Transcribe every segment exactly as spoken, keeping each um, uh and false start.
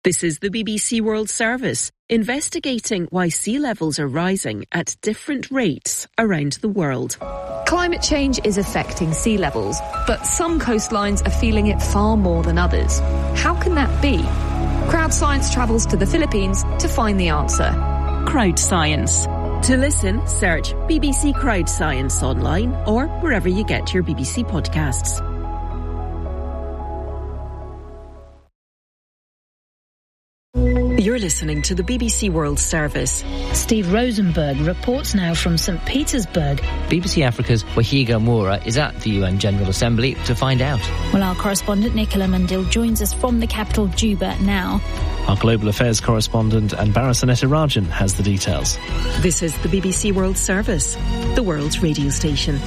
This is the B B C World Service, investigating why sea levels are rising at different rates around the world. Climate change is affecting sea levels, but some coastlines are feeling it far more than others. How can that be? Crowd Science travels to the Philippines to find the answer. Crowd Science. To listen, search B B C Crowd Science online or wherever you get your B B C podcasts. You're listening to the B B C World Service. Steve Rosenberg reports now from Saint Petersburg. B B C Africa's Wahiga Moura is at the U N General Assembly to find out. Well, our correspondent Nicola Mandil joins us from the capital Juba now. Our global affairs correspondent Anbara Sanetarajan has the details. This is the B B C World Service, the world's radio station.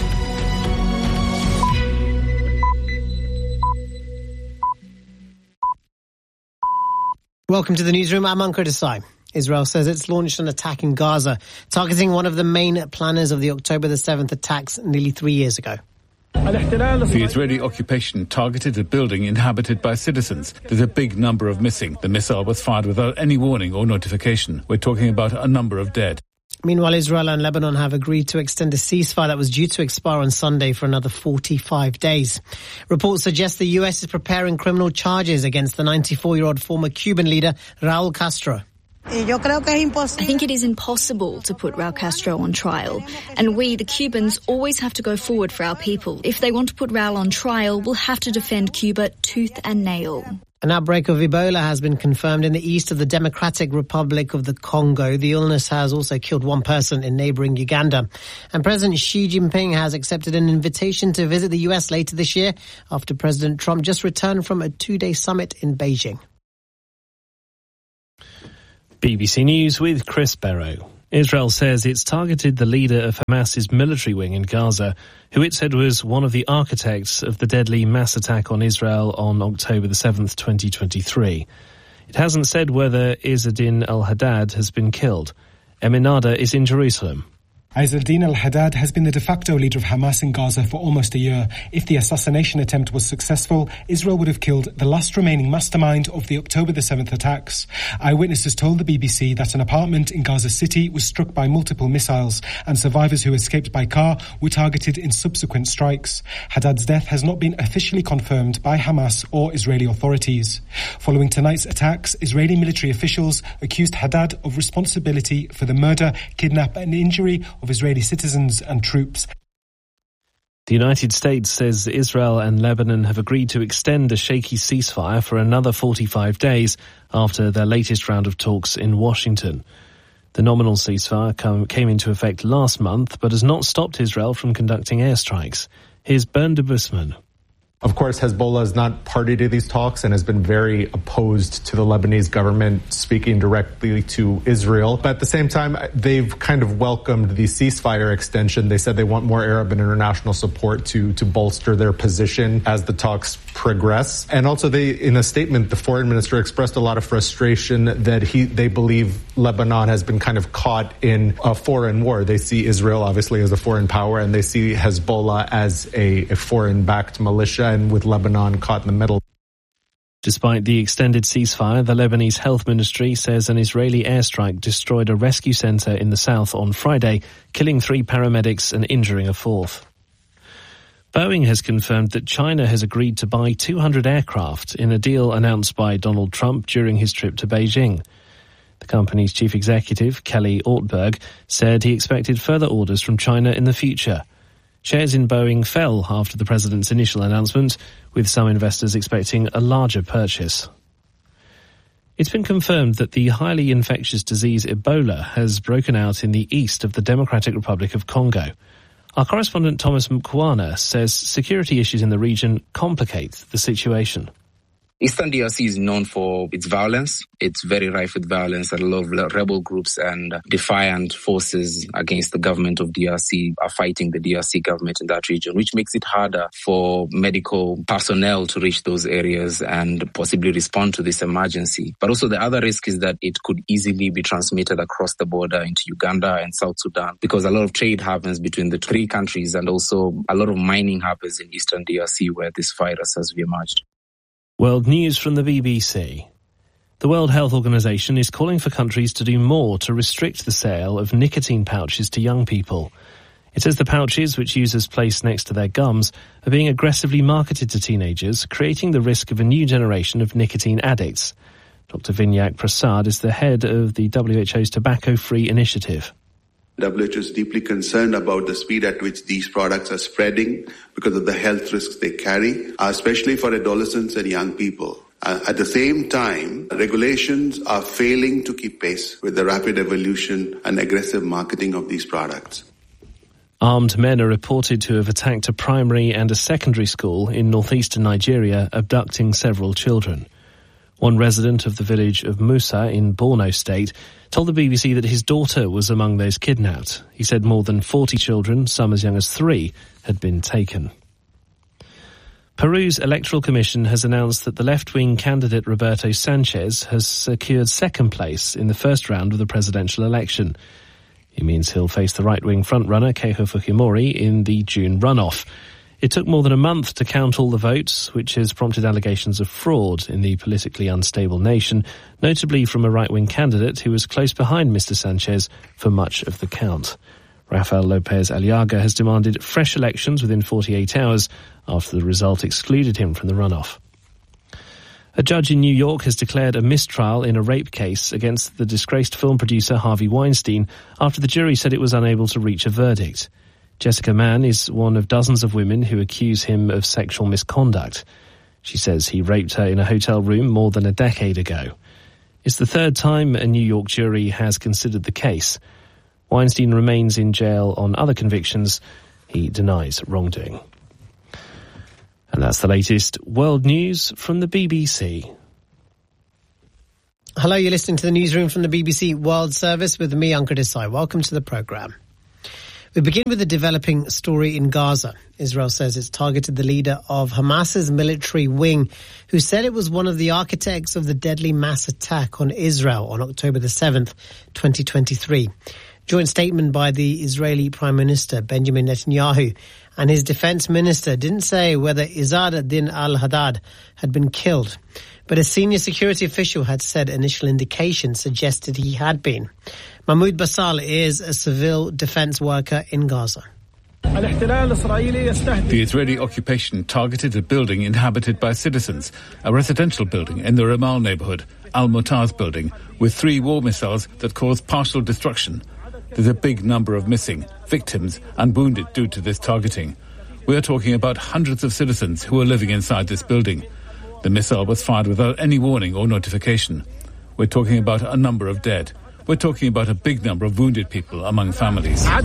Welcome to the newsroom. I'm Ankur Desai. Israel says it's launched an attack in Gaza, targeting one of the main planners of the October the seventh attacks nearly three years ago. The Israeli occupation targeted a building inhabited by citizens. There's a big number of missing. The missile was fired without any warning or notification. We're talking about a number of dead. Meanwhile, Israel and Lebanon have agreed to extend a ceasefire that was due to expire on Sunday for another forty-five days. Reports suggest the U S is preparing criminal charges against the ninety-four-year-old former Cuban leader, Raul Castro. I think it is impossible to put Raul Castro on trial. And we, the Cubans, always have to go forward for our people. If they want to put Raul on trial, we'll have to defend Cuba tooth and nail. An outbreak of Ebola has been confirmed in the east of the Democratic Republic of the Congo. The illness has also killed one person in neighbouring Uganda. And President Xi Jinping has accepted an invitation to visit the U S later this year after President Trump just returned from a two-day summit in Beijing. B B C News with Chris Barrow. Israel says it's targeted the leader of Hamas's military wing in Gaza, who it said was one of the architects of the deadly mass attack on Israel on October the seventh, twenty twenty-three. It hasn't said whether Izzadin al-Haddad has been killed. Emin Nada is in Jerusalem. Izzadin al-Haddad has been the de facto leader of Hamas in Gaza for almost a year. If the assassination attempt was successful, Israel would have killed the last remaining mastermind of the October the seventh attacks. Eyewitnesses told the B B C that an apartment in Gaza City was struck by multiple missiles, and survivors who escaped by car were targeted in subsequent strikes. Haddad's death has not been officially confirmed by Hamas or Israeli authorities. Following tonight's attacks, Israeli military officials accused Haddad of responsibility for the murder, kidnap and injury of Israeli citizens and troops. The United States says Israel and Lebanon have agreed to extend a shaky ceasefire for another forty-five days after their latest round of talks in Washington. The nominal ceasefire come, came into effect last month, but has not stopped Israel from conducting airstrikes. Here's Bernd de Busman. Of course, Hezbollah is not party to these talks and has been very opposed to the Lebanese government speaking directly to Israel. But at the same time, they've kind of welcomed the ceasefire extension. They said they want more Arab and international support to, to bolster their position as the talks progress. And also, they, in a statement, the foreign minister expressed a lot of frustration that he they believe Lebanon has been kind of caught in a foreign war. They see Israel, obviously, as a foreign power, and they see Hezbollah as a, a foreign-backed militia, and with Lebanon caught in the middle. Despite the extended ceasefire, the Lebanese health ministry says an Israeli airstrike destroyed a rescue centre in the south on Friday, killing three paramedics and injuring a fourth. Boeing has confirmed that China has agreed to buy two hundred aircraft in a deal announced by Donald Trump during his trip to Beijing. The company's chief executive, Kelly Ortberg, said he expected further orders from China in the future. Shares in Boeing fell after the president's initial announcement, with some investors expecting a larger purchase. It's been confirmed that the highly infectious disease Ebola has broken out in the east of the Democratic Republic of Congo. Our correspondent Thomas Mkwana says security issues in the region complicate the situation. Eastern D R C is known for its violence. It's very rife with violence, and a lot of rebel groups and defiant forces against the government of D R C are fighting the D R C government in that region, which makes it harder for medical personnel to reach those areas and possibly respond to this emergency. But also the other risk is that it could easily be transmitted across the border into Uganda and South Sudan, because a lot of trade happens between the three countries, and also a lot of mining happens in Eastern D R C where this virus has emerged. World News from the B B C. The World Health Organization is calling for countries to do more to restrict the sale of nicotine pouches to young people. It says the pouches, which users place next to their gums, are being aggressively marketed to teenagers, creating the risk of a new generation of nicotine addicts. Doctor Vinayak Prasad is the head of the W H O's Tobacco-Free Initiative. W H O is deeply concerned about the speed at which these products are spreading because of the health risks they carry, especially for adolescents and young people. Uh, at the same time, regulations are failing to keep pace with the rapid evolution and aggressive marketing of these products. Armed men are reported to have attacked a primary and a secondary school in northeastern Nigeria, abducting several children. One resident of the village of Musa in Borno State told the B B C that his daughter was among those kidnapped. He said more than forty children, some as young as three, had been taken. Peru's Electoral Commission has announced that the left-wing candidate Roberto Sanchez has secured second place in the first round of the presidential election. It means he'll face the right-wing frontrunner Keiko Fujimori in the June runoff. It took more than a month to count all the votes, which has prompted allegations of fraud in the politically unstable nation, notably from a right-wing candidate who was close behind Mister Sanchez for much of the count. Rafael Lopez Aliaga has demanded fresh elections within forty-eight hours after the result excluded him from the runoff. A judge in New York has declared a mistrial in a rape case against the disgraced film producer Harvey Weinstein after the jury said it was unable to reach a verdict. Jessica Mann is one of dozens of women who accuse him of sexual misconduct. She says he raped her in a hotel room more than a decade ago. It's the third time a New York jury has considered the case. Weinstein remains in jail on other convictions. He denies wrongdoing. And that's the latest world news from the B B C. Hello, you're listening to the newsroom from the B B C World Service with me, Ankur Desai. Welcome to the programme. We begin with a developing story in Gaza. Israel says it's targeted the leader of Hamas's military wing, who said it was one of the architects of the deadly mass attack on Israel on October the seventh, twenty twenty-three. Joint statement by the Israeli Prime Minister Benjamin Netanyahu and his defense minister didn't say whether Izzat ad-Din al-Haddad had been killed, but a senior security official had said initial indications suggested he had been. Mahmoud Basal is a civil defense worker in Gaza. The Israeli occupation targeted a building inhabited by citizens, a residential building in the Ramal neighborhood, Al-Mutaz building, with three war missiles that caused partial destruction. There's a big number of missing, victims and wounded due to this targeting. We are talking about hundreds of citizens who are living inside this building. The missile was fired without any warning or notification. We're talking about a number of dead. We're talking about a big number of wounded people among families. I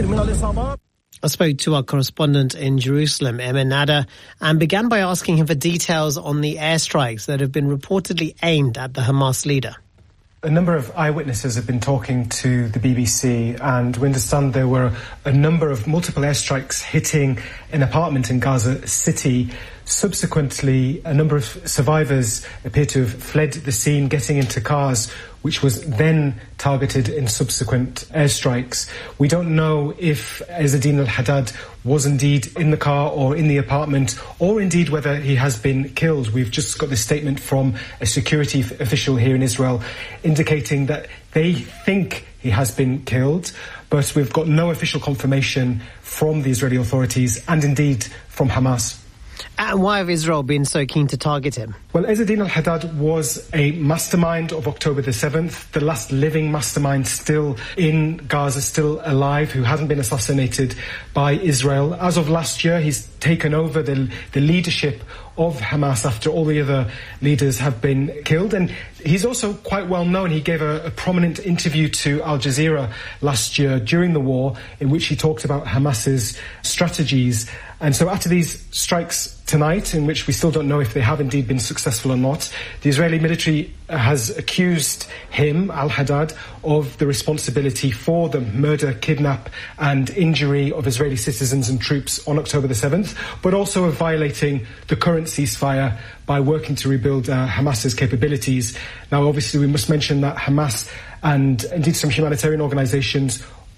spoke to our correspondent in Jerusalem, Emin Nada, and began by asking him for details on the airstrikes that have been reportedly aimed at the Hamas leader. A number of eyewitnesses have been talking to the B B C, and we understand there were a number of multiple airstrikes hitting an apartment in Gaza City. Subsequently, a number of survivors appear to have fled the scene, getting into cars, which was then targeted in subsequent airstrikes. We don't know if Izzat al-Haddad was indeed in the car or in the apartment, or indeed whether he has been killed. We've just got this statement from a security f- official here in Israel indicating that they think he has been killed, but we've got no official confirmation from the Israeli authorities and indeed from Hamas. And why have Israel been so keen to target him? Well, Izzat al-Haddad was a mastermind of October the seventh, the last living mastermind still in Gaza, still alive, who hasn't been assassinated by Israel. As of last year, he's taken over the, the leadership of Hamas after all the other leaders have been killed. And he's also quite well known. He gave a, a prominent interview to Al Jazeera last year during the war in which he talked about Hamas's strategies. And so after these strikes tonight, in which we still don't know if they have indeed been successful or not, the Israeli military has accused him, al-Haddad, of the responsibility for the murder, kidnap and injury of Israeli citizens and troops on October the seventh, but also of violating the current ceasefire by working to rebuild uh, Hamas's capabilities. Now, obviously, we must mention that Hamas and indeed some humanitarian organisations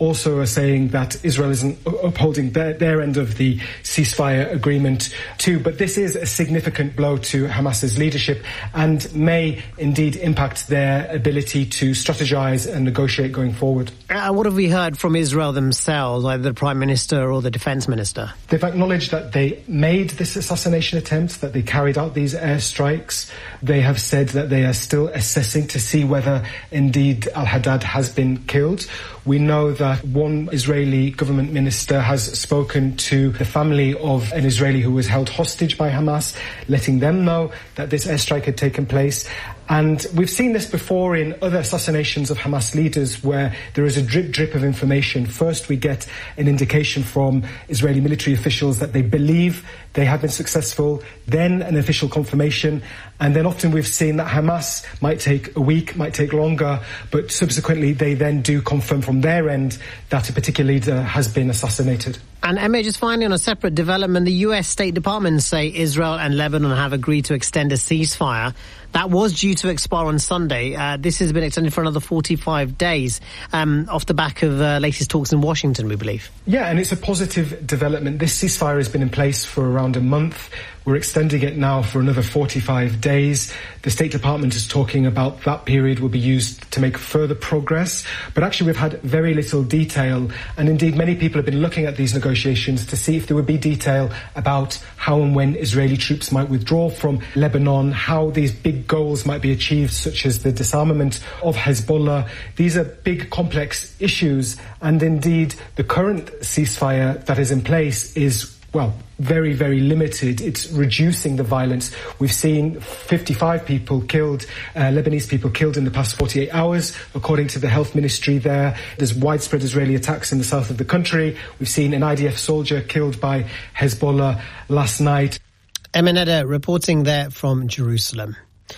also are saying that Israel isn't upholding their, their end of the ceasefire agreement too. But this is a significant blow to Hamas's leadership and may indeed impact their ability to strategize and negotiate going forward. Uh, what have we heard from Israel themselves, either the Prime Minister or the Defense Minister? They've acknowledged that they made this assassination attempt, that they carried out these airstrikes. They have said that they are still assessing to see whether indeed al-Haddad has been killed. We know that one Israeli government minister has spoken to the family of an Israeli who was held hostage by Hamas, letting them know that this airstrike had taken place. And we've seen this before in other assassinations of Hamas leaders where there is a drip drip of information. First, we get an indication from Israeli military officials that they believe they have been successful, then an official confirmation, and then often we've seen that Hamas might take a week, might take longer, but subsequently they then do confirm from their end that a particular leader has been assassinated. And Emma, just finally on a separate development, the U S State Department say Israel and Lebanon have agreed to extend a ceasefire. That was due to expire on Sunday. Uh, this has been extended for another forty-five days um, off the back of uh, latest talks in Washington, we believe. Yeah, and it's a positive development. This ceasefire has been in place for around a month. We're extending it now for another forty-five days. The State Department is talking about that period will be used to make further progress. But actually we've had very little detail. And indeed many people have been looking at these negotiations to see if there would be detail about how and when Israeli troops might withdraw from Lebanon, how these big goals might be achieved, such as the disarmament of Hezbollah. These are big, complex issues. And indeed the current ceasefire that is in place is, well, very, very limited. It's reducing the violence. We've seen fifty-five people killed, uh, Lebanese people killed in the past forty-eight hours, according to the health ministry there. There's widespread Israeli attacks in the south of the country. We've seen an I D F soldier killed by Hezbollah last night. Eminetta reporting there from Jerusalem.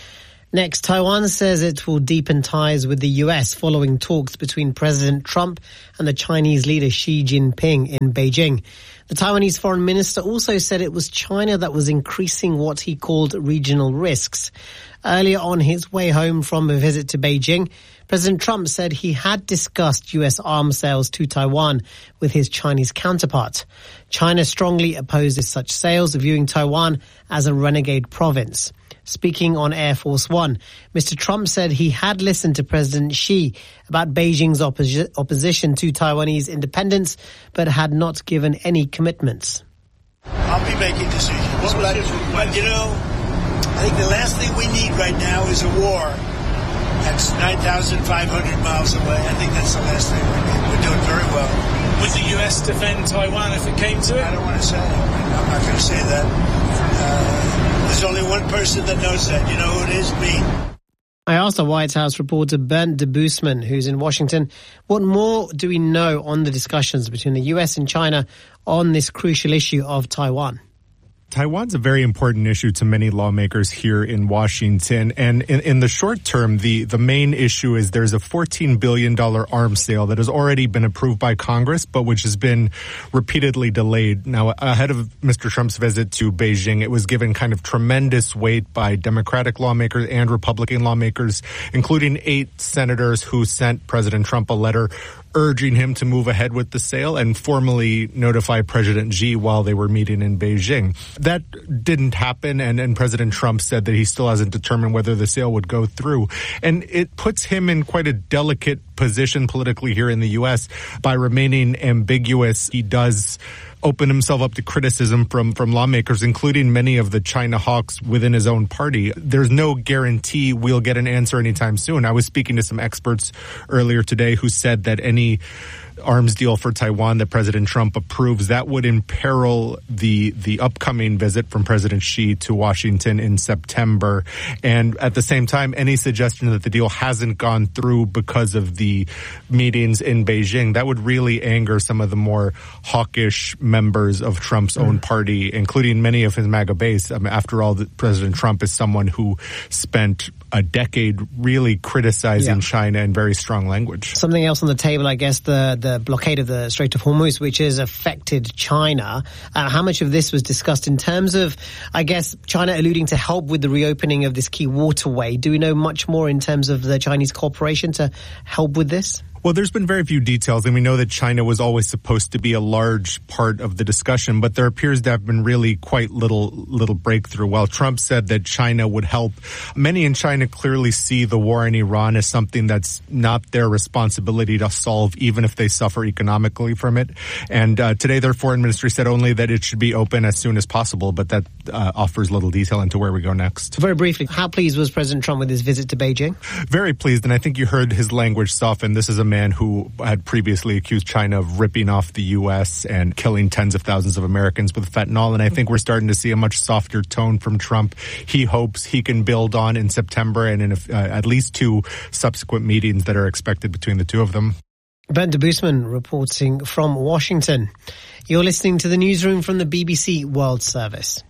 Next, Taiwan says it will deepen ties with the U S following talks between President Trump and the Chinese leader Xi Jinping in Beijing. The Taiwanese foreign minister also said it was China that was increasing what he called regional risks. Earlier on his way home from a visit to Beijing, President Trump said he had discussed U S arms sales to Taiwan with his Chinese counterpart. China strongly opposes such sales, viewing Taiwan as a renegade province. Speaking on Air Force One, Mister Trump said he had listened to President Xi about Beijing's opposi- opposition to Taiwanese independence, but had not given any commitments. I'll be making decisions. What will I do? But, you know, I think the last thing we need right now is a war. That's nine thousand five hundred miles away. I think that's the last thing we need. We're doing very well. Would the U S defend Taiwan if it came to it? I don't want to say. I'm not going to say that. Uh, there's only one person that knows that. You know who it is? Me. I asked the White House reporter Bernd Debusman, who's in Washington, what more do we know on the discussions between the U S and China on this crucial issue of Taiwan? Taiwan's a very important issue to many lawmakers here in Washington. And in, in the short term, the, the main issue is there's a fourteen billion dollars arms sale that has already been approved by Congress, but which has been repeatedly delayed. Now, ahead of Mister Trump's visit to Beijing, it was given kind of tremendous weight by Democratic lawmakers and Republican lawmakers, including eight senators who sent President Trump a letter urging him to move ahead with the sale and formally notify President Xi while they were meeting in Beijing. That didn't happen, and, and President Trump said that he still hasn't determined whether the sale would go through. And it puts him in quite a delicate position politically here in the U S by remaining ambiguous. He does open himself up to criticism from, from lawmakers, including many of the China hawks within his own party. There's no guarantee we'll get an answer anytime soon. I was speaking to some experts earlier today who said that any arms deal for Taiwan that President Trump approves, that would imperil the the upcoming visit from President Xi to Washington in September. And at the same time, any suggestion that the deal hasn't gone through because of the meetings in Beijing, that would really anger some of the more hawkish members of Trump's mm. own party, including many of his MAGA base. I mean, after all, President Trump is someone who spent a decade really criticizing yeah. China in very strong language. Something else on the table, I guess, the, the blockade of the Strait of Hormuz, which has affected China. Uh, how much of this was discussed in terms of, I guess, China alluding to help with the reopening of this key waterway? Do we know much more in terms of the Chinese cooperation to help with this? Well, there's been very few details, and we know that China was always supposed to be a large part of the discussion, but there appears to have been really quite little little breakthrough. While Trump said that China would help, many in China clearly see the war in Iran as something that's not their responsibility to solve, even if they suffer economically from it. And uh, today their foreign ministry said only that it should be open as soon as possible, but that uh, offers little detail into where we go next. Very briefly, how pleased was President Trump with his visit to Beijing? Very pleased, and I think you heard his language soften. This is a man who had previously accused China of ripping off the U S and killing tens of thousands of Americans with fentanyl, and I think we're starting to see a much softer tone from Trump. He hopes he can build on in September and in a, uh, at least two subsequent meetings that are expected between the two of them. Ben de Boosman reporting from Washington. You're listening to the newsroom from the B B C World Service.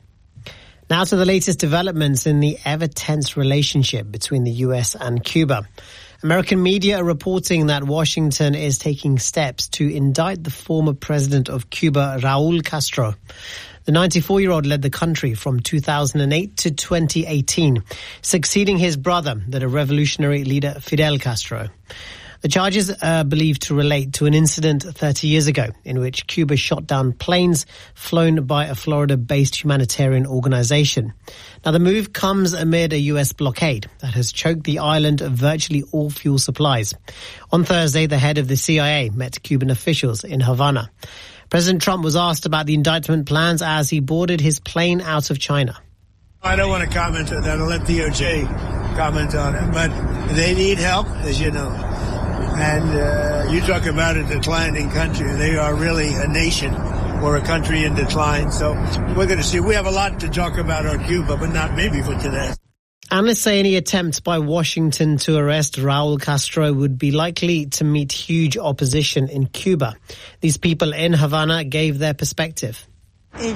Now to the latest developments in the ever-tense relationship between the U S and Cuba. American media are reporting that Washington is taking steps to indict the former president of Cuba, Raul Castro. The ninety-four-year-old led the country from two thousand eight to twenty eighteen, succeeding his brother, the revolutionary leader Fidel Castro. The charges are believed to relate to an incident thirty years ago in which Cuba shot down planes flown by a Florida-based humanitarian organization. Now, the move comes amid a U S blockade that has choked the island of virtually all fuel supplies. On Thursday, the head of the C I A met Cuban officials in Havana. President Trump was asked about the indictment plans as he boarded his plane out of China. I don't want to comment on that. I'll let D O J comment on it. But they need help, as you know. And uh, you talk about a declining country. They are really a nation or a country in decline. So we're going to see. We have a lot to talk about on Cuba, but not maybe for today. Analysts say any attempt by Washington to arrest Raul Castro would be likely to meet huge opposition in Cuba. These people in Havana gave their perspective. I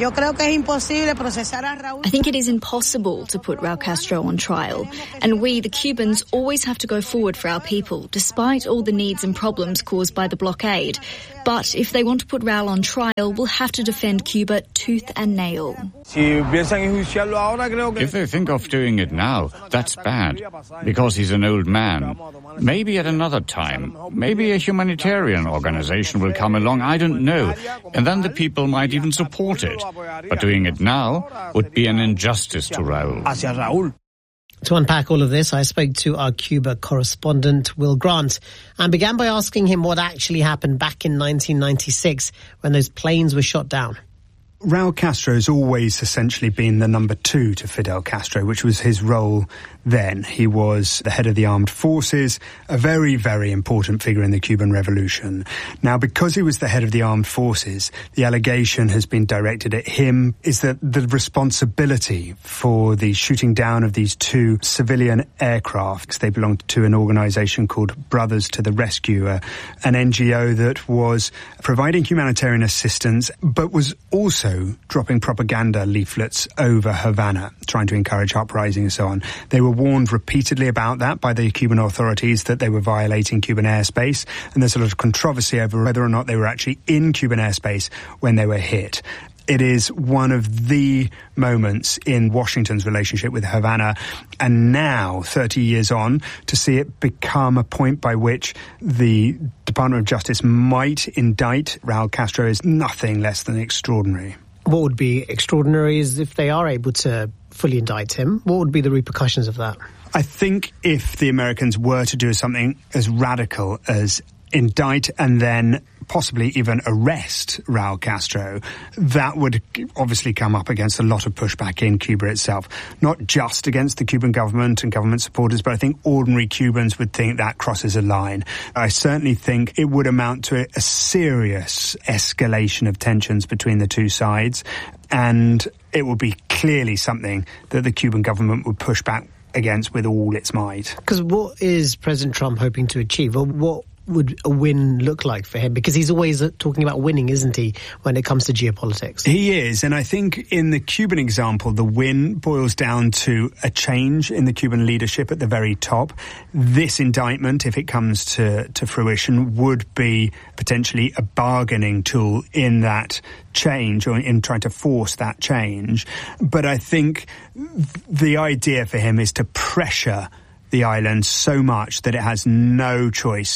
think it is impossible to put Raul Castro on trial, and we, the Cubans, always have to go forward for our people, despite all the needs and problems caused by the blockade. But if they want to put Raul on trial, we'll have to defend Cuba tooth and nail. If they think of doing it now, that's bad, because he's an old man. Maybe at another time, maybe a humanitarian organization will come along, I don't know, and then the people might even support it. But doing it now would be an injustice to Raul. To unpack all of this, I spoke to our Cuba correspondent, Will Grant, and began by asking him what actually happened back in nineteen ninety-six when those planes were shot down. Raul Castro has always essentially been the number two to Fidel Castro, which was his role then. He was the head of the armed forces, a very, very important figure in the Cuban Revolution. Now, because he was the head of the armed forces, the allegation has been directed at him is that the responsibility for the shooting down of these two civilian aircraft, they belonged to an organization called Brothers to the Rescue, uh, an N G O that was providing humanitarian assistance, but was also dropping propaganda leaflets over Havana, trying to encourage uprising and so on. They were warned repeatedly about that by the Cuban authorities that they were violating Cuban airspace, and there's a lot of controversy over whether or not they were actually in Cuban airspace when they were hit. It is one of the moments in Washington's relationship with Havana, and now, thirty years on, to see it become a point by which the Department of Justice might indict Raul Castro is nothing less than extraordinary. What would be extraordinary is if they are able to fully indict him. What would be the repercussions of that? I think if the Americans were to do something as radical as indict and then possibly even arrest Raul Castro, that would obviously come up against a lot of pushback in Cuba itself. Not just against the Cuban government and government supporters, but I think ordinary Cubans would think that crosses a line. I certainly think it would amount to a serious escalation of tensions between the two sides, and it would be clearly something that the Cuban government would push back against with all its might. Because what is President Trump hoping to achieve, or what would a win look like for him? Because he's always talking about winning, isn't he, when it comes to geopolitics? He is, and I think in the Cuban example, the win boils down to a change in the Cuban leadership at the very top. This indictment, if it comes to, to fruition, would be potentially a bargaining tool in that change, or in trying to force that change. But I think the idea for him is to pressure the island so much that it has no choice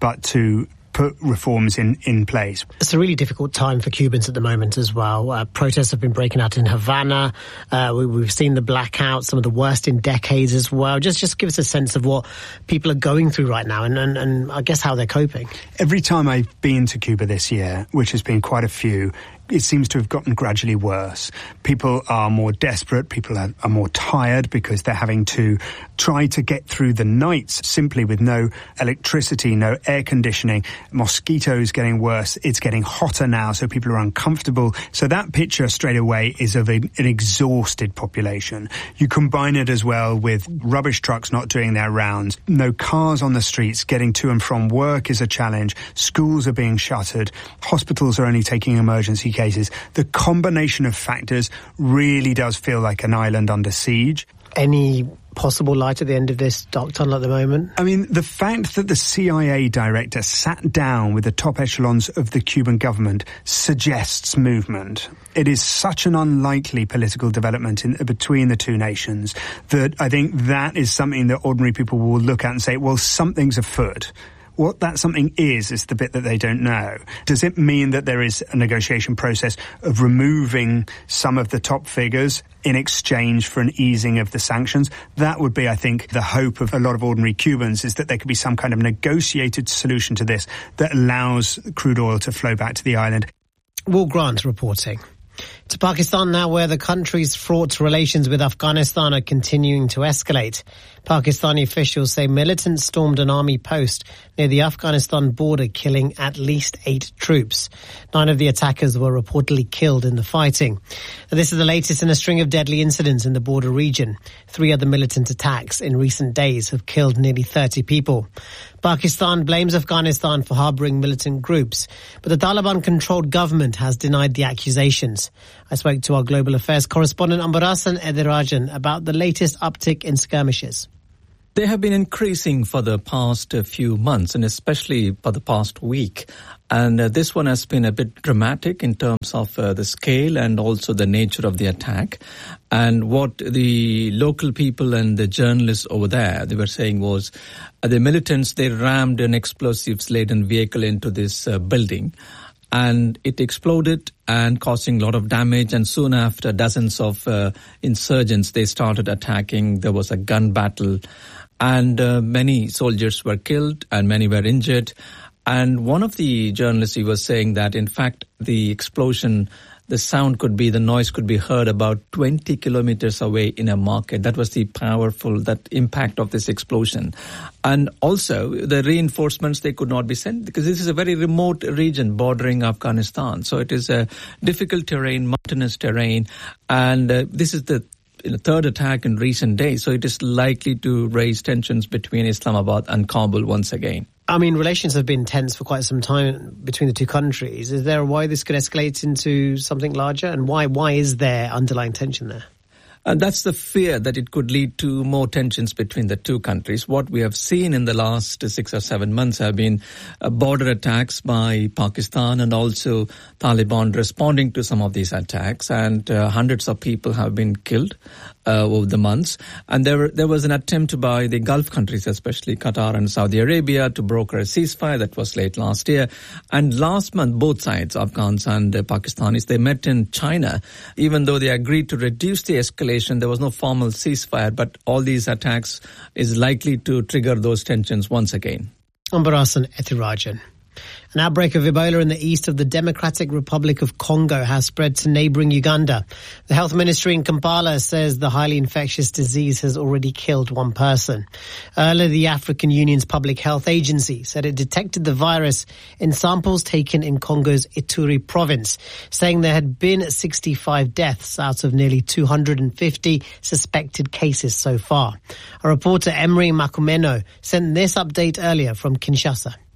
but to put reforms in, in place. It's a really difficult time for Cubans at the moment as well. Uh, protests have been breaking out in Havana. Uh, we, we've seen the blackouts, some of the worst in decades as well. Just just give us a sense of what people are going through right now and, and, and I guess how they're coping. Every time I've been to Cuba this year, which has been quite a few, it seems to have gotten gradually worse. People are more desperate. People are, are more tired because they're having to try to get through the nights simply with no electricity, no air conditioning. Mosquitoes getting worse. It's getting hotter now, so people are uncomfortable. So that picture straight away is of a, an exhausted population. You combine it as well with rubbish trucks not doing their rounds, no cars on the streets, getting to and from work is a challenge. Schools are being shuttered. Hospitals are only taking emergency cases. The combination of factors really does feel like an island under siege. Any possible light at the end of this dark tunnel at the moment? I mean, the fact that the C I A director sat down with the top echelons of the Cuban government suggests movement. It is such an unlikely political development in, between the two nations that I think that is something that ordinary people will look at and say, well, something's afoot. What that something is, is the bit that they don't know. Does it mean that there is a negotiation process of removing some of the top figures in exchange for an easing of the sanctions? That would be, I think, the hope of a lot of ordinary Cubans, is that there could be some kind of negotiated solution to this that allows crude oil to flow back to the island. Will Grant reporting. To Pakistan now, where the country's fraught relations with Afghanistan are continuing to escalate. Pakistani officials say militants stormed an army post near the Afghanistan border, killing at least eight troops. Nine of the attackers were reportedly killed in the fighting. Now, this is the latest in a string of deadly incidents in the border region. Three other militant attacks in recent days have killed nearly thirty people. Pakistan blames Afghanistan for harbouring militant groups, but the Taliban-controlled government has denied the accusations. I spoke to our global affairs correspondent Ambarasan Edirajan about the latest uptick in skirmishes. They have been increasing for the past few months, and especially for the past week. And uh, this one has been a bit dramatic in terms of uh, the scale and also the nature of the attack. And what the local people and the journalists over there, they were saying was uh, the militants, they rammed an explosives-laden vehicle into this uh, building. And it exploded and causing a lot of damage. And soon after, dozens of uh, insurgents, they started attacking. There was a gun battle. And uh, many soldiers were killed and many were injured. And one of the journalists, he was saying that, in fact, the explosion, the sound could be, the noise could be heard about twenty kilometers away in a market. That was the powerful, that impact of this explosion. And also the reinforcements, they could not be sent because this is a very remote region bordering Afghanistan. So it is a difficult terrain, mountainous terrain. And uh, this is the in a third attack in recent days, so it is likely to raise tensions between Islamabad and Kabul once again. I mean, relations have been tense for quite some time between the two countries. Is there a why this could escalate into something larger? And why why is there underlying tension there? And that's the fear that it could lead to more tensions between the two countries. What we have seen in the last six or seven months have been uh, border attacks by Pakistan and also Taliban responding to some of these attacks. And uh, hundreds of people have been killed uh, over the months. And there, were, there was an attempt by the Gulf countries, especially Qatar and Saudi Arabia, to broker a ceasefire. That was late last year. And last month, both sides, Afghans and uh, Pakistanis, they met in China, even though they agreed to reduce the escalation. There was no formal ceasefire, but all these attacks is likely to trigger those tensions once again. Ambarasan Ethirajan. An outbreak of Ebola in the east of the Democratic Republic of Congo has spread to neighbouring Uganda. The health ministry in Kampala says the highly infectious disease has already killed one person. Earlier, the African Union's Public Health Agency said it detected the virus in samples taken in Congo's Ituri province, saying there had been sixty-five deaths out of nearly two hundred fifty suspected cases so far. Our reporter Emery Makumeno sent this update earlier from Kinshasa.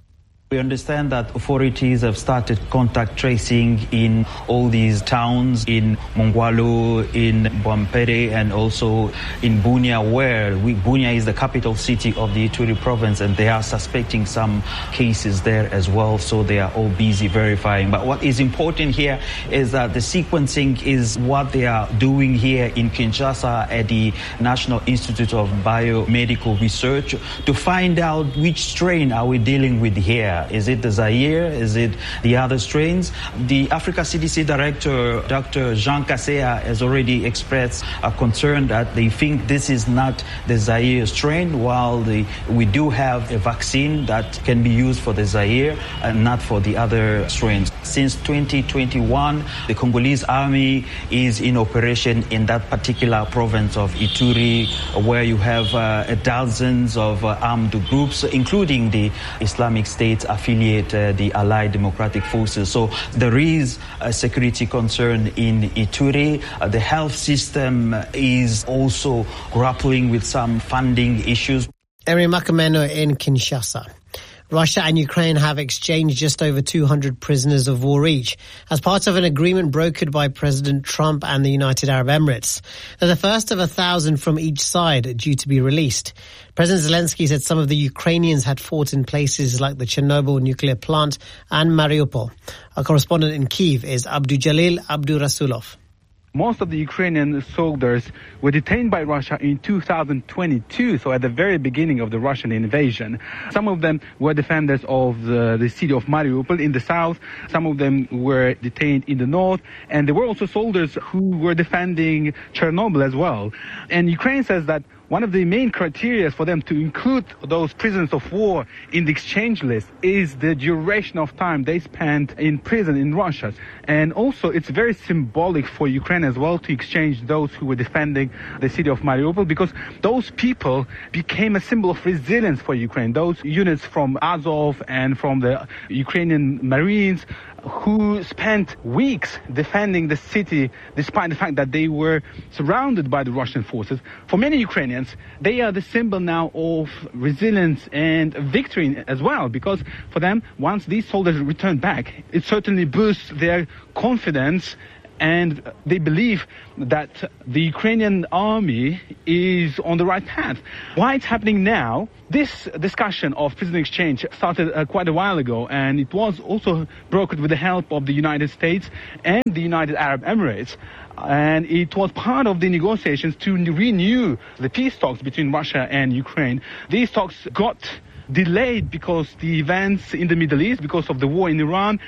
We understand that authorities have started contact tracing in all these towns, in Mongwalu, in Bwampere, and also in Bunia, where we, Bunia is the capital city of the Ituri province, and they are suspecting some cases there as well, so they are all busy verifying. But what is important here is that the sequencing is what they are doing here in Kinshasa at the National Institute of Biomedical Research to find out which strain are we dealing with here. Is it the Zaire? Is it the other strains? The Africa C D C director, Doctor Jean Kaseya, has already expressed a concern that they think this is not the Zaire strain, while the, we do have a vaccine that can be used for the Zaire and not for the other strains. Since twenty twenty-one, the Congolese army is in operation in that particular province of Ituri, where you have uh, dozens of uh, armed groups, including the Islamic State affiliate, uh, the Allied Democratic Forces. So there is a security concern in Ituri. Uh, the health system is also grappling with some funding issues. Eri Makameno in Kinshasa. Russia and Ukraine have exchanged just over two hundred prisoners of war each as part of an agreement brokered by President Trump and the United Arab Emirates. They're the first of a thousand from each side due to be released. President Zelensky said some of the Ukrainians had fought in places like the Chernobyl nuclear plant and Mariupol. Our correspondent in Kyiv is Abdujalil Abdurasulov. Most of the Ukrainian soldiers were detained by Russia in two thousand twenty-two, so at the very beginning of the Russian invasion. Some of them were defenders of the, the city of Mariupol in the south. Some of them were detained in the north. And there were also soldiers who were defending Chernobyl as well. And Ukraine says that one of the main criteria for them to include those prisoners of war in the exchange list is the duration of time they spent in prison in Russia. And also it's very symbolic for Ukraine as well to exchange those who were defending the city of Mariupol, because those people became a symbol of resilience for Ukraine. Those units from Azov and from the Ukrainian Marines who spent weeks defending the city despite the fact that they were surrounded by the Russian forces. For many Ukrainians, they are the symbol now of resilience and victory as well, because for them, once these soldiers return back, it certainly boosts their confidence, and they believe that the Ukrainian army is on the right path. Why it's happening now? This discussion of prisoner exchange started uh, quite a while ago, and it was also brokered with the help of the United States and the United Arab Emirates. And it was part of the negotiations to renew the peace talks between Russia and Ukraine. These talks got delayed because the events in the Middle East, because of the war in Iran,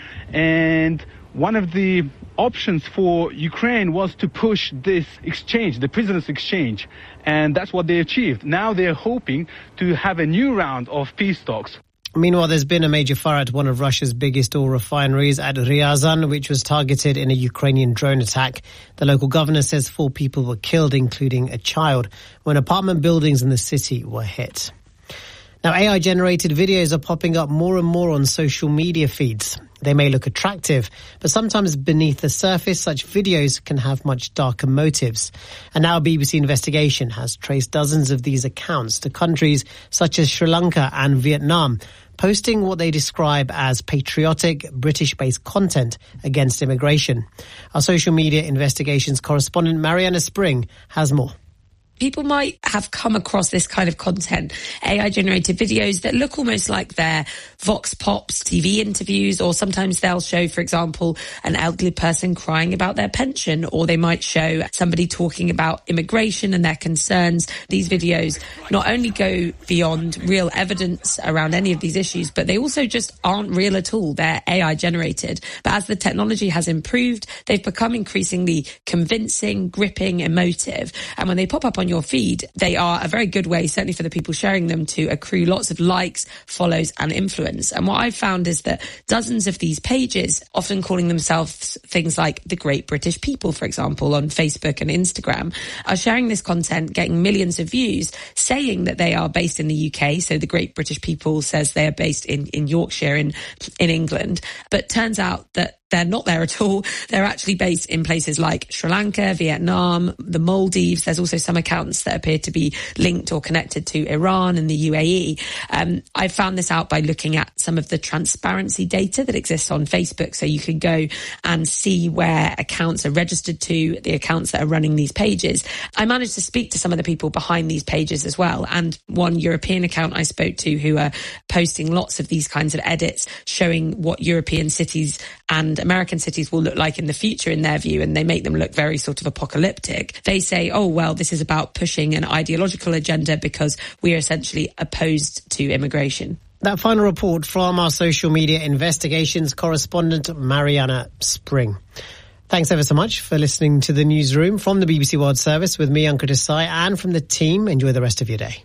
and one of the options for Ukraine was to push this exchange, the prisoners exchange, and that's what they achieved. Now they're hoping to have a new round of peace talks. Meanwhile, there's been a major fire at one of Russia's biggest oil refineries at Ryazan, which was targeted in a Ukrainian drone attack. The local governor says four people were killed, including a child, when apartment buildings in the city were hit. Now, A I-generated videos are popping up more and more on social media feeds. They may look attractive, but sometimes beneath the surface, such videos can have much darker motives. And now a B B C investigation has traced dozens of these accounts to countries such as Sri Lanka and Vietnam, posting what they describe as patriotic, British-based content against immigration. Our social media investigations correspondent Mariana Spring has more. People might have come across this kind of content, A I-generated videos that look almost like they're Vox Pops T V interviews, or sometimes they'll show, for example, an elderly person crying about their pension, or they might show somebody talking about immigration and their concerns. These videos not only go beyond real evidence around any of these issues, but they also just aren't real at all. They're A I-generated. But as the technology has improved, they've become increasingly convincing, gripping, emotive. And when they pop up on your feed, they are a very good way, certainly for the people sharing them, to accrue lots of likes, follows and influence. And what I've found is that dozens of these pages, often calling themselves things like the Great British People, for example, on Facebook and Instagram, are sharing this content, getting millions of views, saying that they are based in the U K. So the Great British People says they are based in, in Yorkshire, in, in England. But turns out that they're not there at all. They're actually based in places like Sri Lanka, Vietnam, the Maldives. There's also some accounts that appear to be linked or connected to Iran and the U A E. Um, I found this out by looking at some of the transparency data that exists on Facebook. So you can go and see where accounts are registered to, the accounts that are running these pages. I managed to speak to some of the people behind these pages as well. And one European account I spoke to who are posting lots of these kinds of edits showing what European cities and American cities will look like in the future in their view, and they make them look very sort of apocalyptic. They say, oh, well, this is about pushing an ideological agenda because we are essentially opposed to immigration. That final report from our social media investigations correspondent, Mariana Spring. Thanks ever so much for listening to the newsroom from the B B C World Service with me, Ankur Desai, and from the team. Enjoy the rest of your day.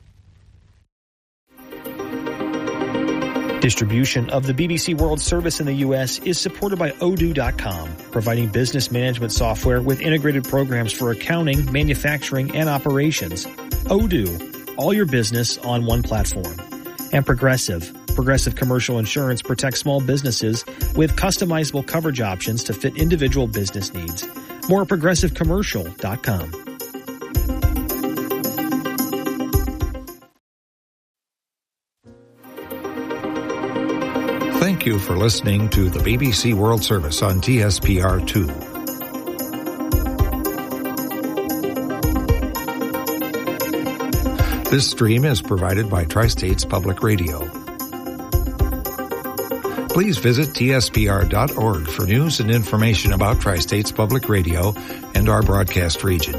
Distribution of the B B C World Service in the U S is supported by Odoo dot com, providing business management software with integrated programs for accounting, manufacturing, and operations. Odoo, all your business on one platform. And Progressive. Progressive Commercial Insurance protects small businesses with customizable coverage options to fit individual business needs. More at progressive commercial dot com. Thank you for listening to the B B C World Service on T S P R two. This stream is provided by Tri-States Public Radio. Please visit T S P R dot org for news and information about Tri-States Public Radio and our broadcast region.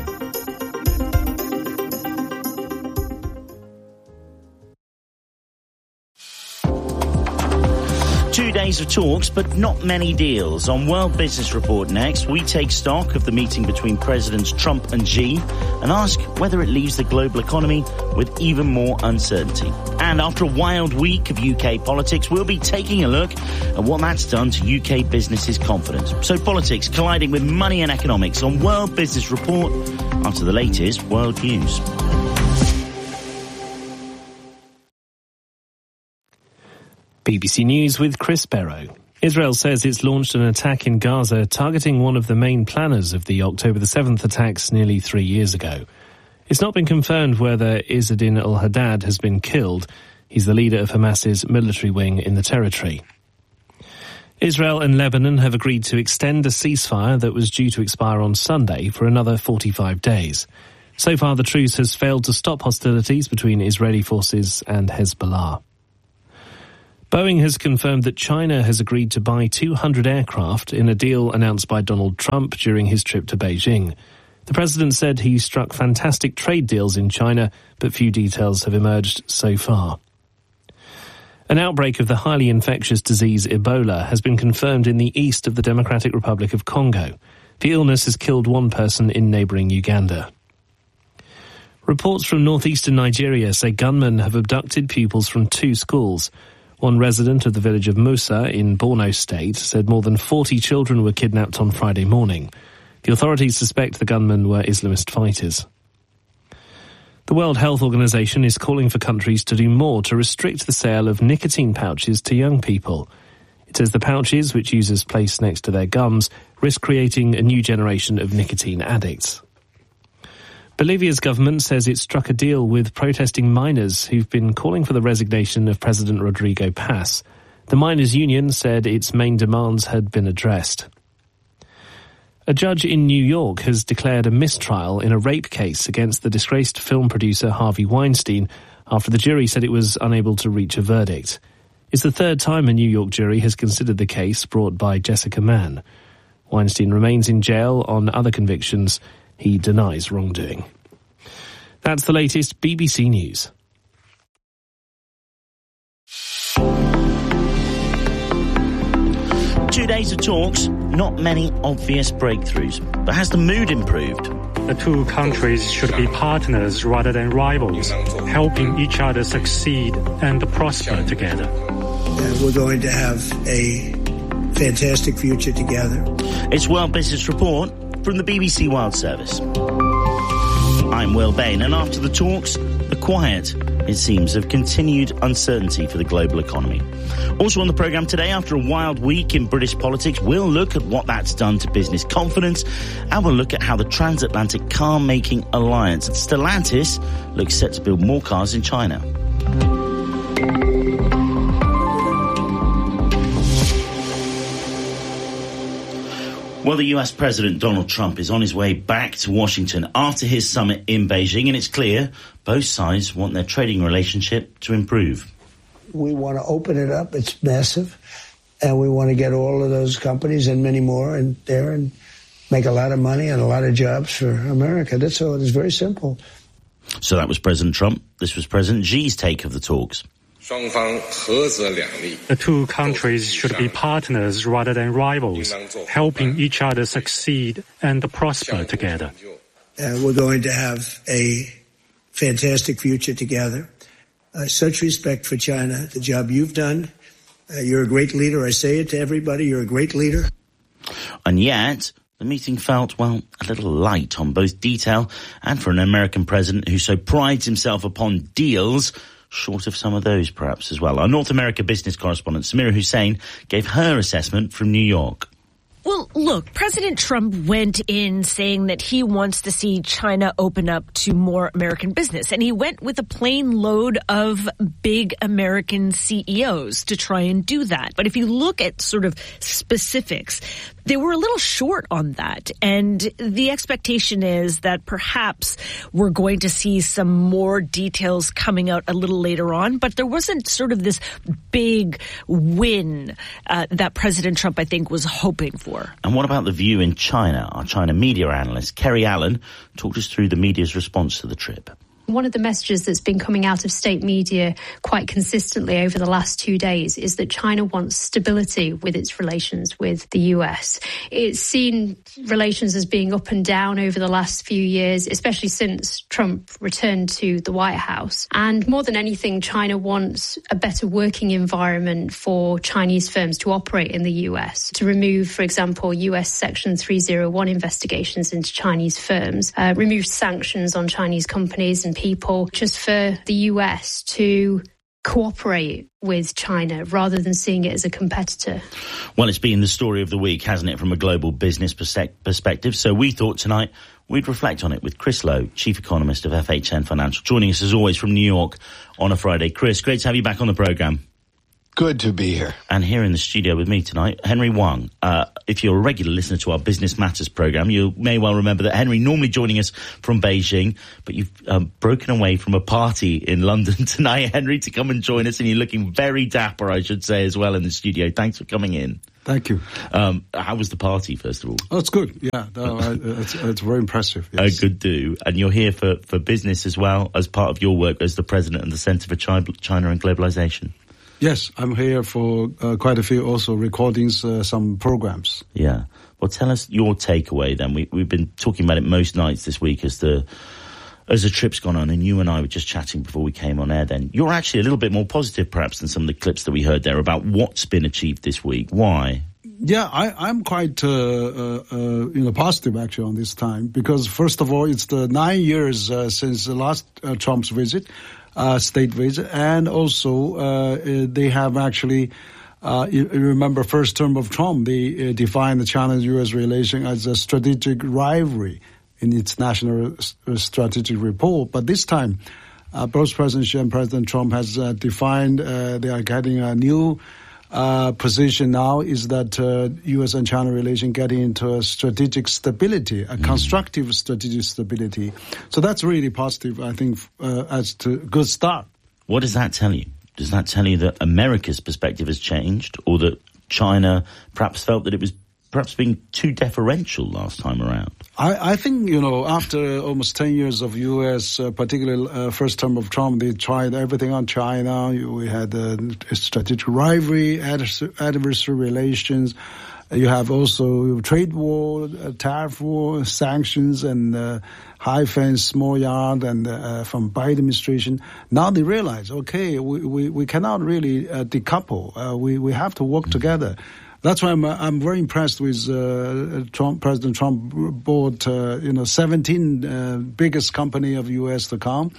Two days of talks, but not many deals. On World Business Report next, we take stock of the meeting between Presidents Trump and Xi and ask whether it leaves the global economy with even more uncertainty. And after a wild week of U K politics, we'll be taking a look at what that's done to U K businesses' confidence. So politics colliding with money and economics on World Business Report after the latest world news. B B C News with Chris Barrow. Israel says it's launched an attack in Gaza targeting one of the main planners of the October the seventh attacks nearly three years ago. It's not been confirmed whether Izzadin al-Haddad has been killed. He's the leader of Hamas's military wing in the territory. Israel and Lebanon have agreed to extend a ceasefire that was due to expire on Sunday for another forty-five days. So far, the truce has failed to stop hostilities between Israeli forces and Hezbollah. Boeing has confirmed that China has agreed to buy two hundred aircraft in a deal announced by Donald Trump during his trip to Beijing. The president said he struck fantastic trade deals in China, but few details have emerged so far. An outbreak of the highly infectious disease Ebola has been confirmed in the east of the Democratic Republic of Congo. The illness has killed one person in neighbouring Uganda. Reports from northeastern Nigeria say gunmen have abducted pupils from two schools. One resident of the village of Musa in Borno State said more than forty children were kidnapped on Friday morning. The authorities suspect the gunmen were Islamist fighters. The World Health Organization is calling for countries to do more to restrict the sale of nicotine pouches to young people. It says the pouches, which users place next to their gums, risk creating a new generation of nicotine addicts. Bolivia's government says it struck a deal with protesting miners who've been calling for the resignation of President Rodrigo Paz. The miners' union said its main demands had been addressed. A judge in New York has declared a mistrial in a rape case against the disgraced film producer Harvey Weinstein after the jury said it was unable to reach a verdict. It's the third time a New York jury has considered the case brought by Jessica Mann. Weinstein remains in jail on other convictions. He denies wrongdoing. That's the latest B B C News. Two days of talks, not many obvious breakthroughs. But has the mood improved? The two countries should be partners rather than rivals, helping each other succeed and prosper together. And we're going to have a fantastic future together. It's World Business Report from the B B C World Service. I'm Will Bain, and after the talks, the quiet it seems, of continued uncertainty for the global economy. Also on the programme today, after a wild week in British politics, we'll look at what that's done to business confidence, and we'll look at how the transatlantic car-making alliance, Stellantis, looks set to build more cars in China. Well, the U S President Donald Trump is on his way back to Washington after his summit in Beijing, and it's clear both sides want their trading relationship to improve. We want to open it up. It's massive. And we want to get all of those companies and many more in there and make a lot of money and a lot of jobs for America. That's all. It's very simple. So that was President Trump. This was President Xi's take of the talks. The two countries should be partners rather than rivals, helping each other succeed and prosper together. Uh, we're going to have a fantastic future together. Uh, such respect for China, the job you've done. Uh, you're a great leader. I say it to everybody. You're a great leader. And yet, the meeting felt, well, a little light on both detail and for an American president who so prides himself upon deals, short of some of those perhaps as well. Our North America business correspondent Samira Hussein gave her assessment from New York. Well, look, President Trump went in saying that he wants to see China open up to more American business. And he went with a plane load of big American C E Os to try and do that. But if you look at sort of specifics, they were a little short on that. And the expectation is that perhaps we're going to see some more details coming out a little later on. But there wasn't sort of this big win uh, that President Trump, I think, was hoping for. And what about the view in China? Our China media analyst, Kerry Allen, talked us through the media's response to the trip. One of the messages that's been coming out of state media quite consistently over the last two days is that China wants stability with its relations with the U S. It's seen relations as being up and down over the last few years, especially since Trump returned to the White House. And more than anything, China wants a better working environment for Chinese firms to operate in the U S, to remove, for example, U S Section three oh one investigations into Chinese firms, uh, remove sanctions on Chinese companies and people, just for the U S to cooperate with China rather than seeing it as a competitor. Well, it's been the story of the week, hasn't it, from a global business perspective? So we thought tonight we'd reflect on it with Chris Lowe, Chief Economist of F H N Financial, joining us as always from New York on a Friday. Chris, great to have you back on the programme. Good to be here. And here in the studio with me tonight, Henry Wang. Uh, if you're a regular listener to our Business Matters programme, you may well remember that Henry, normally joining us from Beijing, but you've um, broken away from a party in London tonight, Henry, to come and join us, and you're looking very dapper, I should say, as well in the studio. Thanks for coming in. Thank you. Um, how was the party, first of all? Oh, it's good. Yeah, no, I, it's, it's very impressive. Yes. A good do. And you're here for, for business as well, as part of your work as the president of the Centre for China, China and Globalisation. Yes, I'm here for uh, quite a few also recordings, uh, some programs. Yeah. Well, tell us your takeaway then. We, we've been talking about it most nights this week as the as the trip's gone on, and you and I were just chatting before we came on air then. You're actually a little bit more positive perhaps than some of the clips that we heard there about what's been achieved this week. Why? Yeah, I, I'm quite, uh, uh, uh, you know, positive actually on this time because first of all, it's the nine years uh, since the last uh, Trump's visit. Uh, state visit, and also uh, they have actually, uh, you remember first term of Trump, they uh, defined the China-U S relation as a strategic rivalry in its national strategic report. But this time, uh, both President Xi and President Trump has uh, defined uh, they are getting a new uh, position now is that uh, U S and China relation getting into a strategic stability, a mm. constructive strategic stability. So that's really positive, I think, uh, as to good start. What does that tell you? Does that tell you that America's perspective has changed, or that China perhaps felt that it was perhaps being too deferential last time around? I, I think, you know, after almost ten years of U S, uh, particularly uh, first term of Trump, they tried everything on China. We had uh, strategic rivalry, adversary relations. You have also trade war, uh, tariff war, sanctions, and uh, high fence, small yard, and uh, from Biden administration. Now they realize, okay, we, we, we cannot really uh, decouple. Uh, we, we have to work mm-hmm. together. That's why I'm I'm very impressed with uh, Trump. President Trump bought uh, you know seventeen uh, biggest company of U S to come,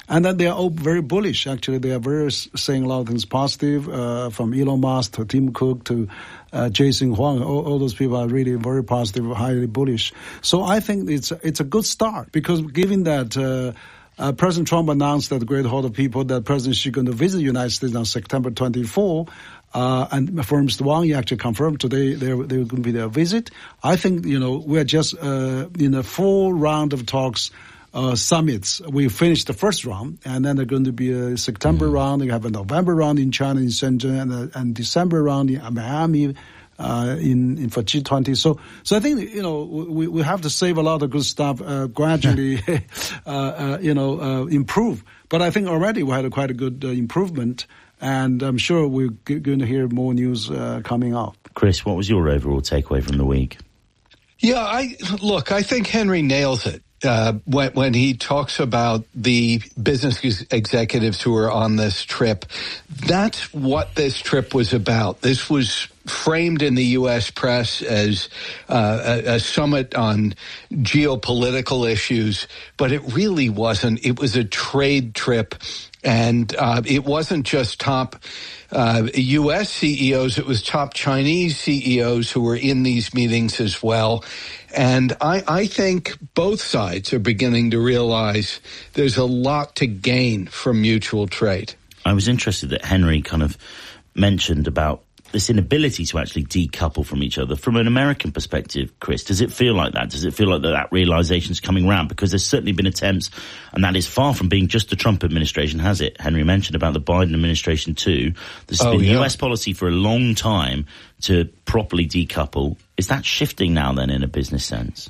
And then they are all very bullish. Actually, they are very saying a lot of things positive, uh, from Elon Musk to Tim Cook to uh, Jason Huang. All, all those people are really very positive, highly bullish. So I think it's it's a good start, because given that uh, uh, President Trump announced at the Great Hall of People that President Xi is going to visit the United States on September twenty-fourth, Uh, and for Mister Wang, he actually confirmed today they're, they're going to be their visit. I think, you know, we're just uh, in a full round of talks, uh, summits. We finished the first round, and then there's going to be a September mm-hmm. round. You have a November round in China, in Shenzhen, and a and December round in Miami, uh, in, in for G twenty. So, so I think, you know, we, we have to save a lot of good stuff, uh, gradually, uh, uh, you know, uh, improve. But I think already we had a quite a good uh, improvement. And I'm sure we're g- going to hear more news uh, coming out. Chris, what was your overall takeaway from the week? Yeah, I look, I think Henry nails it uh, when, when he talks about the business ex- executives who are on this trip. That's what this trip was about. This was framed in the U S press as uh, a, a summit on geopolitical issues, but it really wasn't. It was a trade trip. And uh, it wasn't just top uh, U S C E Os, it was top Chinese C E Os who were in these meetings as well. And I, I think both sides are beginning to realize there's a lot to gain from mutual trade. I was interested that Henry kind of mentioned about this inability to actually decouple from each other. From an American perspective, Chris, does it feel like that? Does it feel like that, that realization is coming round? Because there's certainly been attempts, and that is far from being just the Trump administration, has it? Henry mentioned about the Biden administration too. There's oh, been yeah. U S policy for a long time to properly decouple. Is that shifting now then in a business sense?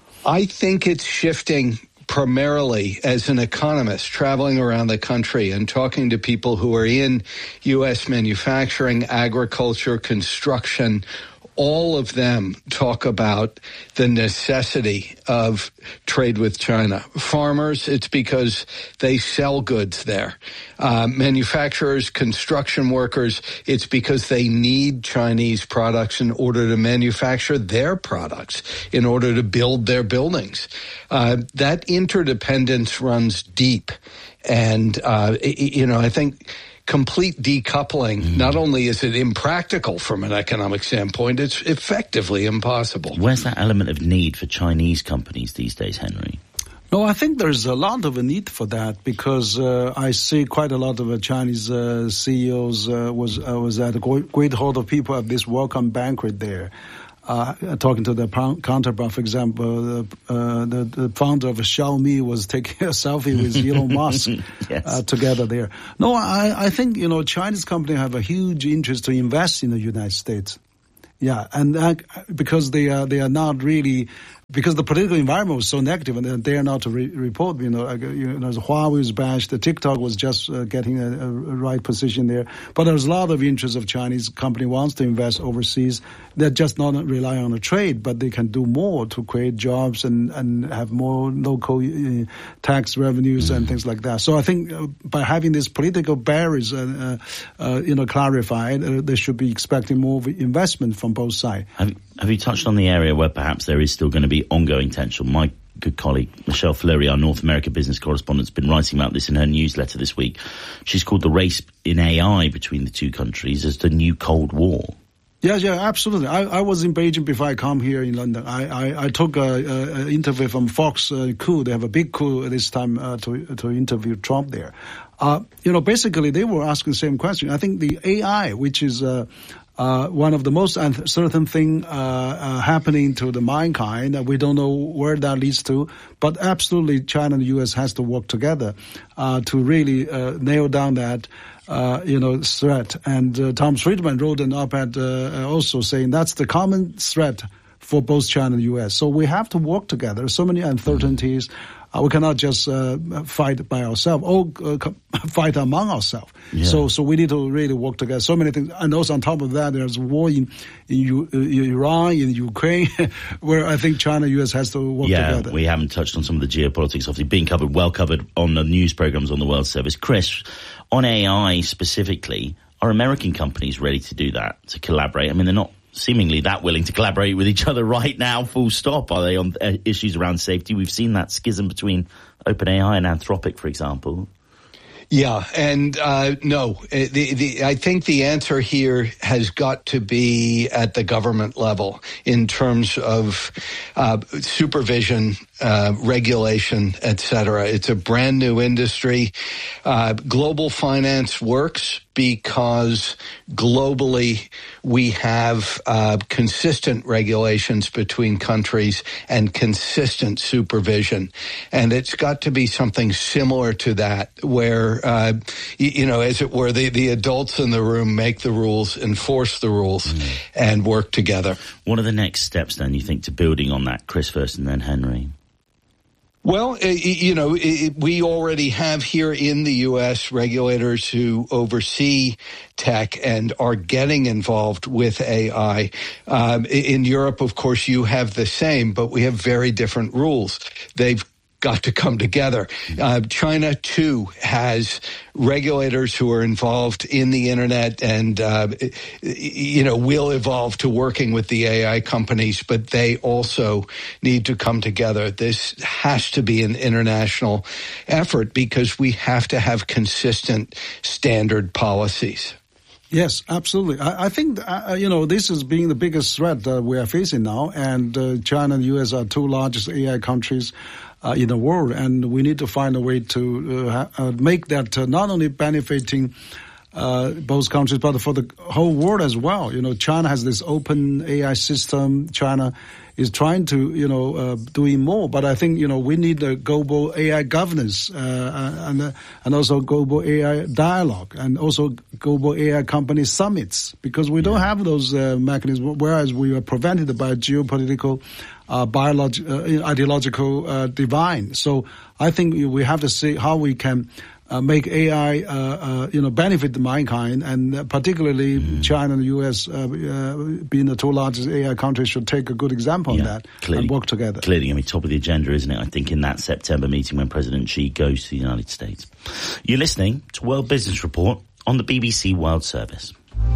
I think it's shifting primarily as an economist traveling around the country and talking to people who are in U S manufacturing, agriculture, construction. All of them talk about the necessity of trade with China. Farmers, it's because they sell goods there. Uh, manufacturers, construction workers, it's because they need Chinese products in order to manufacture their products, in order to build their buildings. Uh, that interdependence runs deep. And, uh, you know, I think complete decoupling, mm. not only is it impractical from an economic standpoint, it's effectively impossible. Where's that element of need for Chinese companies these days, Henry? No, I think there's a lot of a need for that, because uh, I see quite a lot of uh, Chinese uh, C E Os uh, was uh, was at a great hall of people at this welcome banquet there. Uh, talking to the counterpart, for example, the, uh, the, the founder of Xiaomi was taking a selfie with Elon Musk yes. uh, together there. No, I, I think, you know, Chinese companies have a huge interest to invest in the United States. Yeah, and that, because they are they are not really, because the political environment was so negative, and they are not to re- report. You know, like, you know, Huawei was bashed. The TikTok was just uh, getting a, a right position there. But there's a lot of interest of Chinese company wants to invest overseas. They're just not relying on the trade, but they can do more to create jobs and and have more local uh, tax revenues mm. and things like that. So I think uh, by having these political barriers, uh, uh, you know, clarified, uh, they should be expecting more investment from both sides. Have, have you touched on the area where perhaps there is still going to be ongoing tension? My good colleague Michelle Fleury, our North America business correspondent, has been writing about this in her newsletter this week. She's called the race in A I between the two countries as the new Cold War. Yeah, yeah, absolutely. I, I was in Beijing before I come here in London. I, I, I took an interview from Fox uh, coup. They have a big coup this time uh, to to interview Trump there. Uh, you know, basically they were asking the same question. I think the A I, which is uh, uh, one of the most uncertain thing uh, uh, happening to the mankind, uh, we don't know where that leads to. But absolutely, China and the U S has to work together uh, to really uh, nail down that. Uh, you know, threat. And uh, Tom Friedman wrote an op-ed uh, also saying that's the common threat for both China and the U S. So we have to work together. So many uncertainties. Uh, we cannot just uh, fight by ourselves or uh, fight among ourselves. Yeah. So so we need to really work together. So many things. And also on top of that, there's war in, in, U, uh, in Iran, in Ukraine, where I think China and U S has to work yeah, together. Yeah, we haven't touched on some of the geopolitics, obviously being covered, well covered on the news programs on the World Service. Chris, on A I specifically, are American companies ready to do that, to collaborate? I mean, they're not seemingly that willing to collaborate with each other right now, full stop. Are they on uh, issues around safety? We've seen that schism between OpenAI and Anthropic, for example. Yeah, and uh, no, the, the, I think the answer here has got to be at the government level in terms of uh, supervision, uh, regulation, et cetera. It's a brand new industry. Uh, global finance works because globally we have uh, consistent regulations between countries and consistent supervision. And it's got to be something similar to that where, uh, you, you know, as it were, the, the adults in the room make the rules, enforce the rules, mm. and work together. What are the next steps then, you think, to building on that? Chris first and then Henry. Well, you know, we already have here in the U S regulators who oversee tech and are getting involved with A I. Um, in Europe, of course, you have the same, but we have very different rules. They've got to come together. Uh, China, too, has regulators who are involved in the internet and, uh, you know, will evolve to working with the A I companies, but they also need to come together. This has to be an international effort because we have to have consistent standard policies. Yes, absolutely. I, I think, uh, you know, this is being the biggest threat uh, we are facing now, and uh, China and the U S are two largest A I countries Uh, in the world, and we need to find a way to uh, uh, make that uh, not only benefiting uh, both countries, but for the whole world as well. You know, China has this open A I system. China is trying to, you know, uh, doing more, but I think, you know, we need a global A I governance uh, and uh, and also global A I dialogue and also global A I company summits, because we don't have those uh, mechanisms, whereas we are prevented by geopolitical Uh, biolog- uh, ideological uh, divide. So I think we have to see how we can uh, make A I, uh, uh, you know, benefit mankind, and uh, particularly mm. China and the U S, uh, uh, being the two largest A I countries, should take a good example yeah, on that clearly, and work together. Clearly, I mean, top of the agenda, isn't it? I think in that September meeting when President Xi goes to the United States. You're listening to World Business Report on the B B C World Service.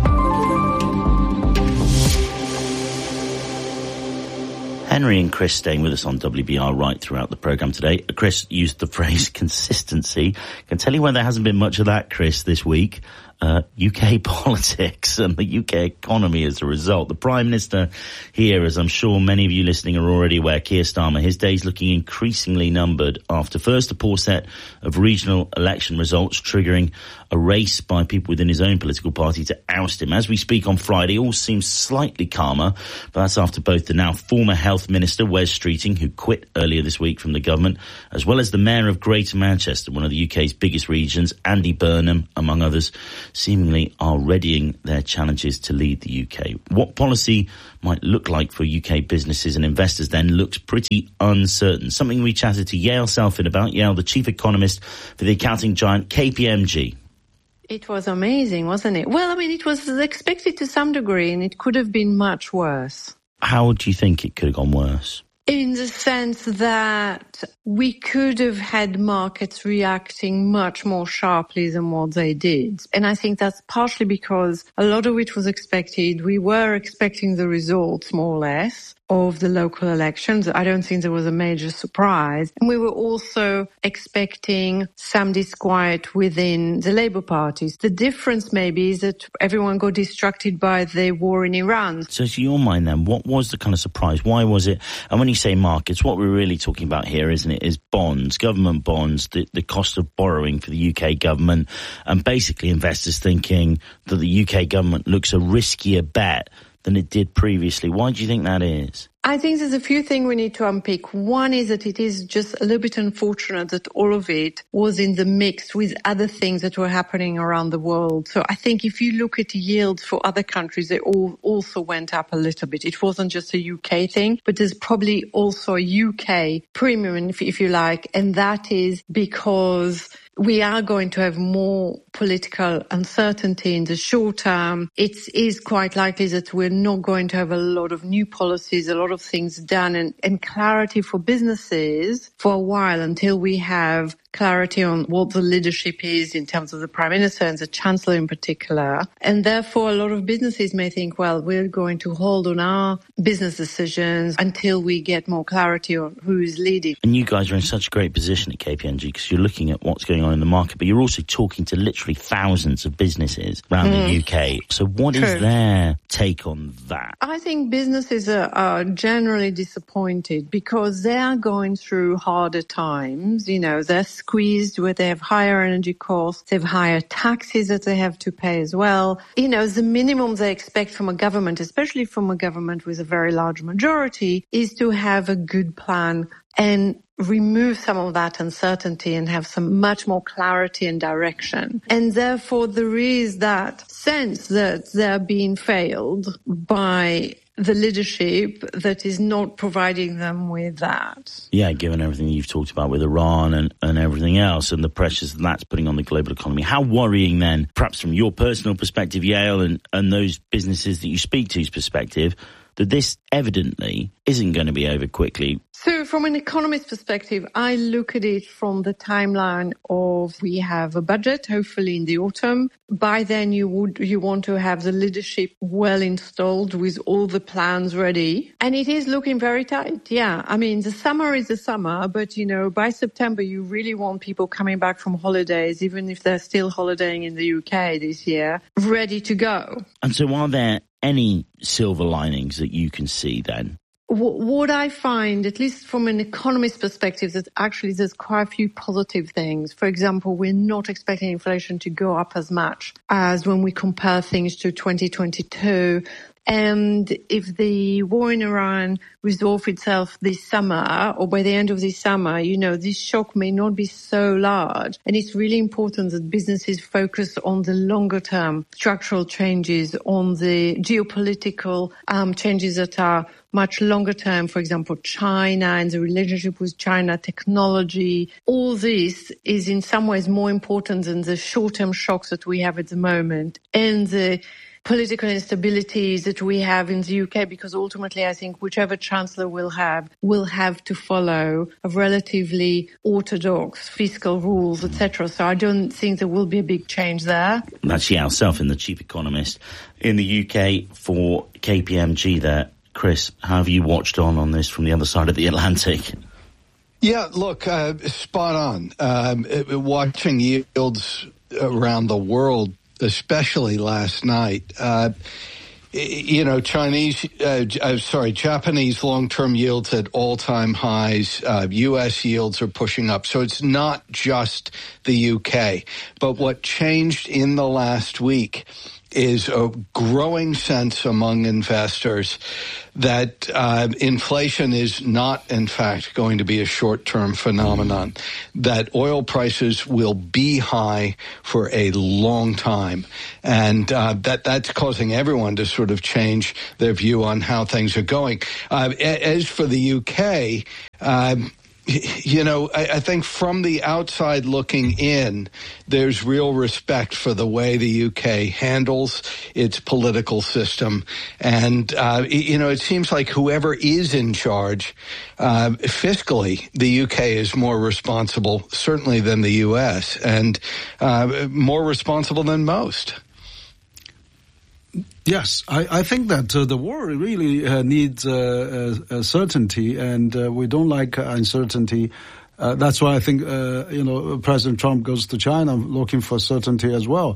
Henry and Chris staying with us on W B R right throughout the programme today. Chris used the phrase consistency. I can tell you where there hasn't been much of that, Chris, this week. Uh, U K politics and the U K economy as a result. The Prime Minister here, as I'm sure many of you listening are already aware, Keir Starmer, his days looking increasingly numbered after first a poor set of regional election results triggering a race by people within his own political party to oust him. As we speak on Friday, all seems slightly calmer, but that's after both the now former Health Minister, Wes Streeting, who quit earlier this week from the government, as well as the Mayor of Greater Manchester, one of the U K's biggest regions, Andy Burnham, among others, seemingly are readying their challenges to lead the U K. What policy might look like for U K businesses and investors then looks pretty uncertain. Something we chatted to Yael Selfin about. Yael, the chief economist for the accounting giant K P M G. It was amazing, wasn't it? Well, I mean, it was expected to some degree, and it could have been much worse. How do you think it could have gone worse? In the sense that we could have had markets reacting much more sharply than what they did. And I think that's partially because a lot of it was expected. We were expecting the results, more or less, of the local elections. I don't think there was a major surprise. And we were also expecting some disquiet within the Labour parties. The difference maybe is that everyone got distracted by the war in Iran. So to your mind then, what was the kind of surprise? Why was it? And when you say markets, what we're really talking about here, isn't it, is bonds, government bonds, the, the cost of borrowing for the U K government, and basically investors thinking that the U K government looks a riskier bet than it did previously. Why do you think that is? I think there's a few things we need to unpick. One is that it is just a little bit unfortunate that all of it was in the mix with other things that were happening around the world. So I think if you look at yields for other countries, they all also went up a little bit. It wasn't just a U K thing, but there's probably also a U K premium, if, if you like, and that is because we are going to have more political uncertainty in the short term. It is quite likely that we're not going to have a lot of new policies, a lot of things done, and, and clarity for businesses for a while until we have clarity on what the leadership is in terms of the Prime Minister and the Chancellor in particular. And therefore, a lot of businesses may think, well, we're going to hold on our business decisions until we get more clarity on who is leading. And you guys are in such a great position at K P M G because you're looking at what's going on in the market, but you're also talking to literally thousands of businesses around mm. the U K. So what True. is their take on that? I think businesses are, are generally disappointed because they are going through harder times. You know, they're squeezed where they have higher energy costs, they have higher taxes that they have to pay as well. You know, the minimum they expect from a government, especially from a government with a very large majority, is to have a good plan and remove some of that uncertainty and have some much more clarity and direction. And therefore there is that sense that they're being failed by the leadership that is not providing them with that. Yeah, given everything you've talked about with Iran and, and everything else and the pressures that that's putting on the global economy, how worrying then, perhaps from your personal perspective, Yael, and, and those businesses that you speak to's perspective, that this evidently isn't going to be over quickly? So from an economist perspective, I look at it from the timeline of we have a budget, hopefully in the autumn. By then you would you want to have the leadership well installed with all the plans ready. And it is looking very tight. Yeah, I mean, the summer is the summer, but, you know, by September you really want people coming back from holidays, even if they're still holidaying in the U K this year, ready to go. And so are there any silver linings that you can see then? What I find, at least from an economist perspective, that actually there's quite a few positive things. For example, we're not expecting inflation to go up as much as when we compare things to twenty twenty-two. And if the war in Iran resolves itself this summer or by the end of this summer, you know, this shock may not be so large. And it's really important that businesses focus on the longer term structural changes, on the geopolitical um, changes that are much longer term. For example, China and the relationship with China, technology. All this is in some ways more important than the short-term shocks that we have at the moment and the political instabilities that we have in the U K, because ultimately I think whichever chancellor we'll have will have to follow a relatively orthodox fiscal rules, et cetera. So I don't think there will be a big change there. That's Yael Selfin, the chief economist in the U K for K P M G there. Chris, how have you watched on on this from the other side of the Atlantic? Yeah, look, uh, spot on. Um, watching yields around the world, especially last night, uh, you know, Chinese, uh, uh, sorry, Japanese long-term yields at all-time highs. Uh, U S yields are pushing up. So it's not just the U K. But what changed in the last week is a growing sense among investors that uh, inflation is not, in fact, going to be a short-term phenomenon, that oil prices will be high for a long time, and uh, that that's causing everyone to sort of change their view on how things are going. Uh, as for the U K, um, you know, I, I think from the outside looking in, there's real respect for the way the U K handles its political system. And, uh, you know, it seems like whoever is in charge, uh, fiscally, the U K is more responsible, certainly, than the U S, and uh, more responsible than most. Yes, I, I think that uh, the war really uh, needs uh, uh, certainty, and uh, we don't like uncertainty. Uh, that's why I think, uh, you know, President Trump goes to China looking for certainty as well.